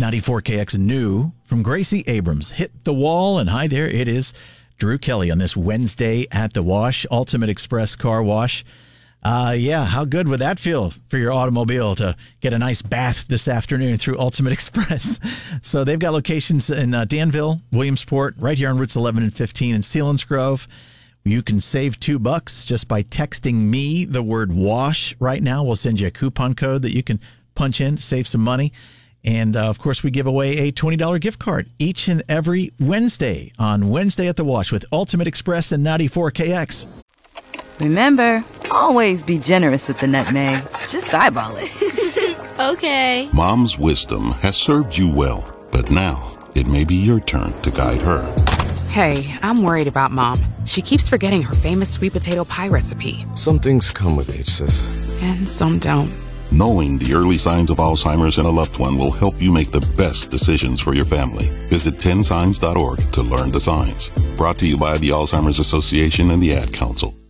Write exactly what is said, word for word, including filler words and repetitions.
ninety-four K X new from Gracie Abrams. Hit the wall, and hi there, it is Drew Kelly on this Wednesday at the Wash, Ultimate Express Car Wash. Uh, yeah, how good would that feel for your automobile to get a nice bath this afternoon through Ultimate Express? So they've got locations in uh, Danville, Williamsport, right here on routes eleven and fifteen in Selinsgrove. You can save two bucks just by texting me the word WASH right now. We'll send you a coupon code that you can punch in to save some money. And, uh, of course, we give away a twenty dollars gift card each and every Wednesday on Wednesday at the Wash with Ultimate Express and ninety-four K X. Remember, always be generous with the nutmeg. Just eyeball it. Okay. Mom's wisdom has served you well, but now it may be your turn to guide her. Hey, I'm worried about Mom. She keeps forgetting her famous sweet potato pie recipe. Some things come with age, sis. And some don't. Knowing the early signs of Alzheimer's in a loved one will help you make the best decisions for your family. Visit ten signs dot org to learn the signs. Brought to you by the Alzheimer's Association and the Ad Council.